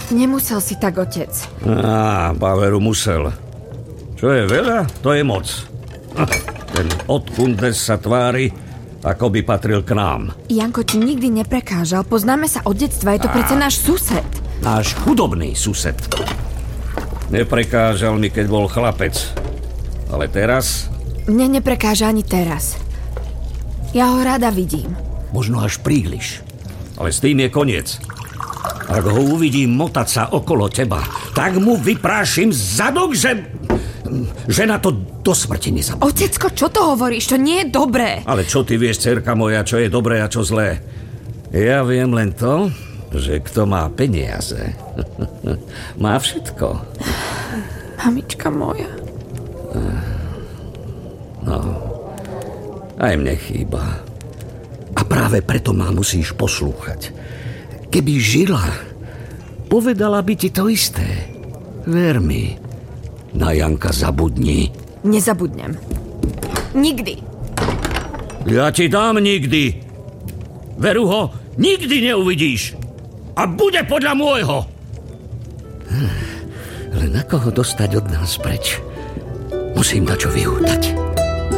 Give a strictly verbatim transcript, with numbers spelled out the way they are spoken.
Nemusel si tak, otec. Á, Paveru musel. Čo je veľa, to je moc. Ten odkundes sa tvári, ako by patril k nám. Janko ti nikdy neprekážal. Poznáme sa od detstva, je to predsa náš sused. Náš chudobný sused. Neprekážal mi, keď bol chlapec. Ale teraz... Mne neprekáža ani teraz. Ja ho rada vidím. Možno až príliš. Ale s tým je koniec. Ak ho uvidím motať sa okolo teba, tak mu vyprášim zadok, že... že na to do smrti nezabudne. Otecko, čo to hovoríš? To nie je dobré. Ale čo ty vieš, dcerka moja, čo je dobré a čo zlé? Ja viem len to, že kto má peniaze, má všetko. Mamička moja. No, aj mne chýba. A práve preto ma musíš poslúchať. Keby žila, povedala by ti to isté. Ver mi, na Janka zabudni. Nezabudnem. Nikdy. Ja ti dám nikdy. Veru ho nikdy neuvidíš. A bude podľa môjho. Len ako ho dostať od nás preč? Musím dačo vyhútať.